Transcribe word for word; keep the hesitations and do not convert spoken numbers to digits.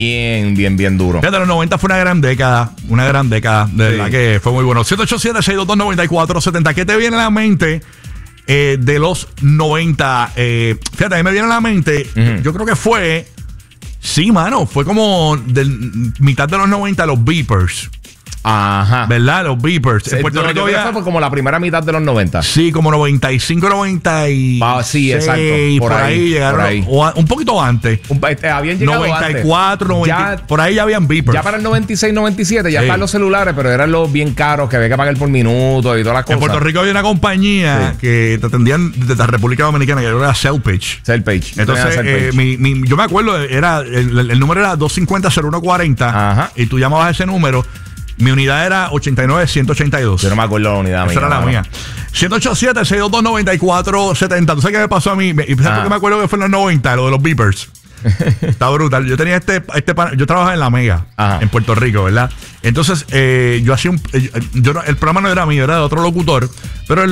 bien, bien, bien duro. Fíjate, los noventa fue una gran década, una gran década, de sí. verdad que fue muy bueno. siete ocho siete, seis dos dos, nueve cuatro siete cero. ¿Qué te viene a la mente eh, de los noventa? Eh, fíjate, a mí me viene a la mente, uh-huh. yo creo que fue, sí, mano, fue como del mitad de los noventa, los beepers. Ajá. ¿Verdad? Los beepers. Sí, en Puerto Rico ya fue como la primera mitad de los noventa. Sí, como noventa y cinco, noventa y seis. Ah, sí, exacto. Por, por ahí, ahí llegaron. Por ahí. O a, un poquito antes. Un, este, habían llegado noventa y cuatro, antes. noventa, Ya, por ahí ya habían beepers. Ya para el noventa y seis, noventa y siete ya sí. estaban los celulares, pero eran los bien caros que había que pagar por minuto y todas las cosas. En Puerto Rico había una compañía sí. que te atendían desde la República Dominicana, que era Cellpage. Cellpage. Entonces, eh, mi, mi, yo me acuerdo, era el, el, el número era dos cincuenta, cero uno cuarenta. Ajá. Y tú llamabas a ese número. Mi unidad era ochenta y nueve, ciento ochenta y dos. Yo no me acuerdo la unidad mía. Esa era la mía. siete ocho siete, seis dos dos, nueve cuatro siete cero. ¿Tú sabes qué me pasó a mí? ¿Y sabes por qué me acuerdo que fue en los noventa? Lo de los beepers. Está brutal. Yo tenía este, este yo trabajaba en la Mega, Ajá. en Puerto Rico, ¿verdad? Entonces, eh, yo hacía un. Yo, el programa no era mío, era de otro locutor. Pero el